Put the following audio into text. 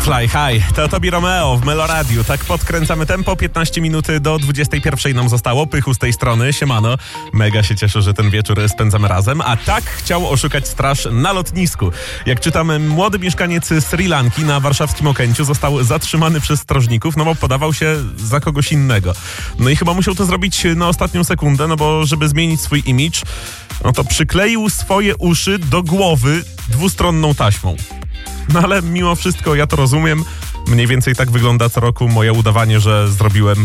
Fly High, to Tobi Romeo w Meloradiu. Tak podkręcamy tempo, 15 minut do 21 nam zostało. Pychu z tej strony, siemano. Mega się cieszę, że ten wieczór spędzamy razem. A tak chciał oszukać straż na lotnisku. Jak czytamy, młody mieszkaniec Sri Lanki na warszawskim Okęciu został zatrzymany przez strażników, no bo podawał się za kogoś innego. No i chyba musiał to zrobić na ostatnią sekundę, no bo żeby zmienić swój imidż, no to przykleił swoje uszy do głowy dwustronną taśmą. No ale mimo wszystko ja to rozumiem. Mniej więcej tak wygląda co roku moje udawanie, że zrobiłem